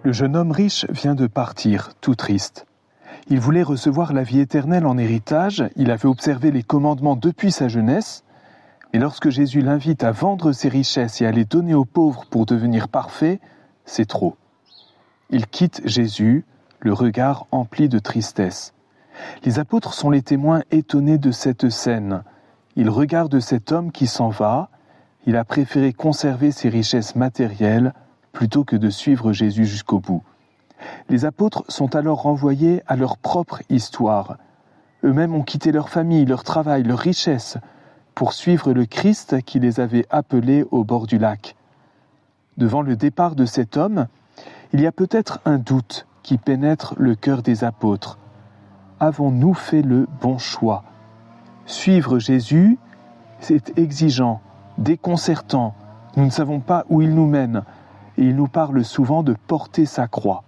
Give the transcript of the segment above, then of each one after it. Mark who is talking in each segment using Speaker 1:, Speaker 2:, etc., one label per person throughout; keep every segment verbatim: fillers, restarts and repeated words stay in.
Speaker 1: Le jeune homme riche vient de partir, tout triste. Il voulait recevoir la vie éternelle en héritage, il avait observé les commandements depuis sa jeunesse, mais lorsque Jésus l'invite à vendre ses richesses et à les donner aux pauvres pour devenir parfait, c'est trop. Il quitte Jésus, le regard empli de tristesse. Les apôtres sont les témoins étonnés de cette scène. Ils regardent cet homme qui s'en va, il a préféré conserver ses richesses matérielles plutôt que de suivre Jésus jusqu'au bout. Les apôtres sont alors renvoyés à leur propre histoire. Eux-mêmes ont quitté leur famille, leur travail, leurs richesses, pour suivre le Christ qui les avait appelés au bord du lac. Devant le départ de cet homme, il y a peut-être un doute qui pénètre le cœur des apôtres. Avons-nous fait le bon choix ? Suivre Jésus, c'est exigeant, déconcertant. Nous ne savons pas où il nous mène, et il nous parle souvent de porter sa croix.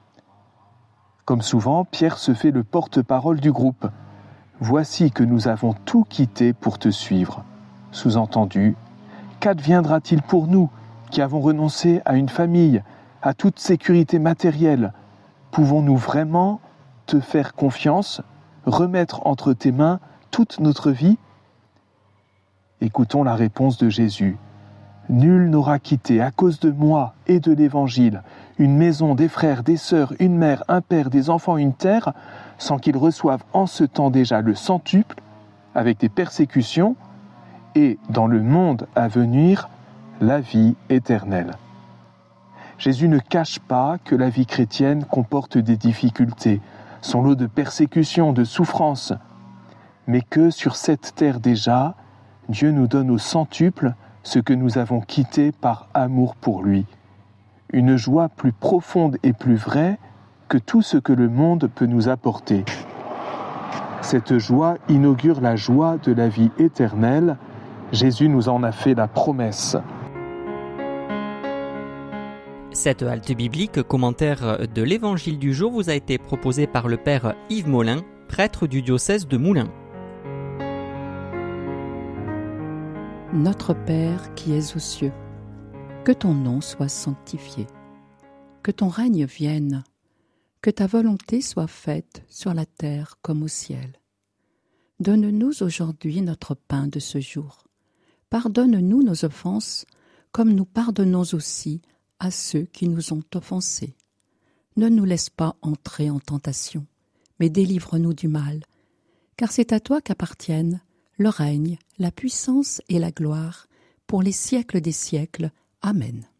Speaker 1: Comme souvent, Pierre se fait le porte-parole du groupe. « Voici que nous avons tout quitté pour te suivre. » Sous-entendu, qu'adviendra-t-il pour nous qui avons renoncé à une famille, à toute sécurité matérielle ? Pouvons-nous vraiment te faire confiance, remettre entre tes mains toute notre vie ? Écoutons la réponse de Jésus. « Nul n'aura quitté à cause de moi et de l'Évangile une maison, des frères, des sœurs, une mère, un père, des enfants, une terre, sans qu'ils reçoivent en ce temps déjà le centuple, avec des persécutions, et dans le monde à venir, la vie éternelle. » Jésus ne cache pas que la vie chrétienne comporte des difficultés, son lot de persécutions, de souffrances, mais que sur cette terre déjà, Dieu nous donne au centuple ce que nous avons quitté par amour pour lui. Une joie plus profonde et plus vraie que tout ce que le monde peut nous apporter. Cette joie inaugure la joie de la vie éternelle. Jésus nous en a fait la promesse.
Speaker 2: Cette halte biblique, commentaire de l'Évangile du jour, vous a été proposée par le Père Yves Molin, prêtre du diocèse de Moulins.
Speaker 3: Notre Père qui es aux cieux, que ton nom soit sanctifié, que ton règne vienne, que ta volonté soit faite sur la terre comme au ciel. Donne-nous aujourd'hui notre pain de ce jour. Pardonne-nous nos offenses, comme nous pardonnons aussi à ceux qui nous ont offensés. Ne nous laisse pas entrer en tentation, mais délivre-nous du mal, car c'est à toi qu'appartiennent le règne, la puissance et la gloire, pour les siècles des siècles. Amen.